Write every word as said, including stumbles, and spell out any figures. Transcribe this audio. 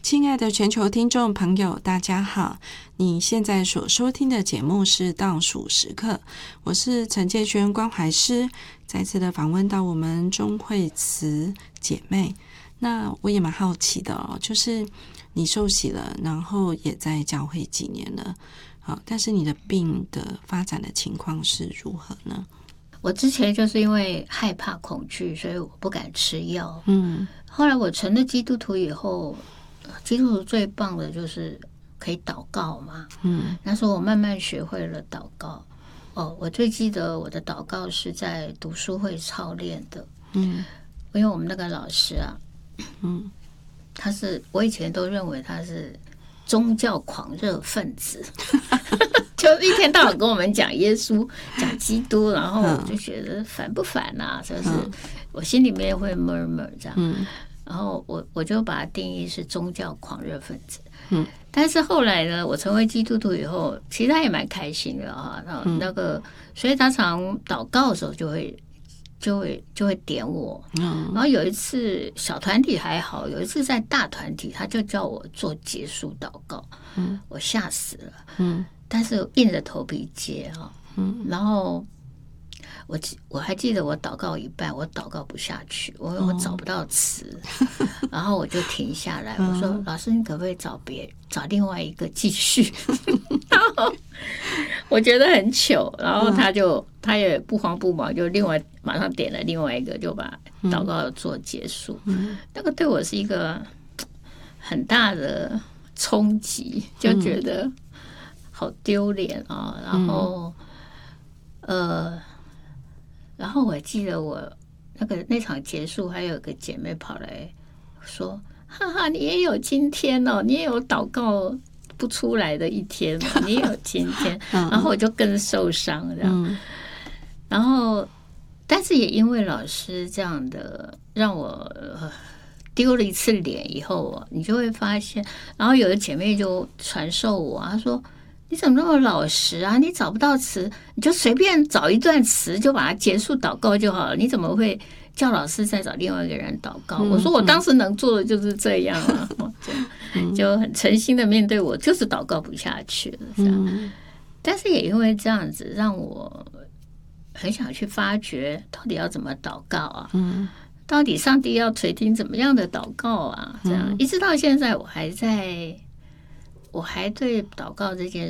亲爱的全球听众朋友，大家好！你现在所收听的节目是倒数时刻，我是陈介轩关怀师，再次的访问到我们钟慧慈姐妹。那我也蛮好奇的哦，就是你受洗了，然后也在教会几年了，好，但是你的病的发展的情况是如何呢？ 我之前就是因为害怕恐惧，所以我不敢吃药。 嗯， 后来我成了基督徒以后，基督徒最棒的就是可以祷告嘛。嗯，那时候我慢慢学会了祷告。哦，我最记得我的祷告是在读书会操练的。嗯，因为我们那个老师啊，嗯，他是我以前都认为他是宗教狂热分子。就一天到晚跟我们讲耶稣、讲基督，然后我就觉得烦不烦啊？就是我心里面会 murmur 这样，然后我我就把它定义是宗教狂热分子。嗯，但是后来呢，我成为基督徒以后，其实他也蛮开心的哈。然后那个，所以他常祷告的时候就会就会就会点我。然后有一次小团体还好，有一次在大团体，他就叫我做结束祷告。嗯，我吓死了。嗯。但是硬着头皮接哈，嗯，然后我我还记得我祷告一半，我祷告不下去，我我找不到词，哦、然后我就停下来，我说：“老师，你可不可以找别找另外一个继续？”然后我觉得很糗，然后他就、嗯、他也不慌不忙，就另外马上点了另外一个，就把祷告做结束。嗯、那个对我是一个很大的冲击，就觉得。嗯好丢脸啊！然后，嗯、呃，然后我记得我那个那场结束，还有个姐妹跑来说：“哈哈，你也有今天哦，你也有祷告不出来的一天哦，你也有今天。”然后我就更受伤这样。嗯、然后，但是也因为老师这样的让我。呃丢了一次脸以后，你就会发现，然后有的姐妹就传授我，她说：“你怎么那么老实啊？你找不到词，你就随便找一段词，就把它结束祷告就好了。你怎么会叫老师再找另外一个人祷告？”嗯、我说：“我当时能做的就是这样啊，嗯、就很诚心的面对我，就是祷告不下去了。这样，嗯、但是也因为这样子，让我很想去发掘到底要怎么祷告啊。嗯”到底上帝要垂听怎么样的祷告啊？这样、嗯、一直到现在，我还在，我还对祷告这件